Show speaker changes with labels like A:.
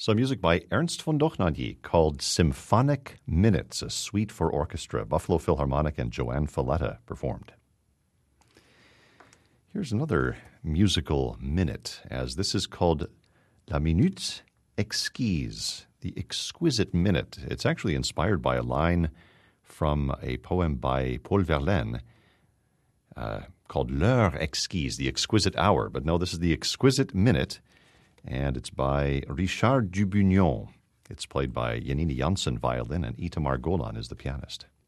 A: So music by Ernst von Dochnaghi called Symphonic Minutes, a suite for orchestra. Buffalo Philharmonic and Joanne Falletta performed. Here's another musical minute, as this is called La Minute Exquise, the exquisite minute. It's actually inspired by a line from a poem by Paul Verlaine called L'heure exquise, the exquisite hour. But no, this is the exquisite minute, and it's by Richard Dubugnon. It's played by Janine Janssen, violin, and Itamar Golan is the pianist.